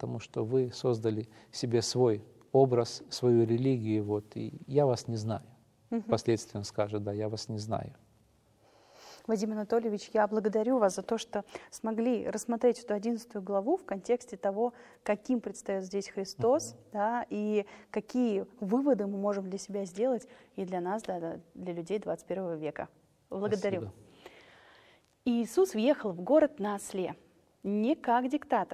потому что вы создали себе свой образ, свою религию, вот, и я вас не знаю. Впоследствии он скажет, да, я вас не знаю. Вадим Анатольевич, я благодарю вас за то, что смогли рассмотреть эту 11 главу в контексте того, каким предстает здесь Христос, да, и какие выводы мы можем для себя сделать и для нас, да, для людей 21 века. Благодарю. Спасибо. Иисус въехал в город на осле, не как диктатор,